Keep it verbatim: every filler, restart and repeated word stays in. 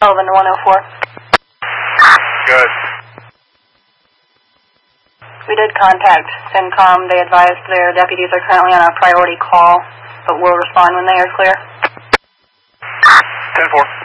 Sullivan to one oh four. Good. We did contact CENTCOM. They advised their deputies are currently on a priority call, but will respond when they are clear. ten four.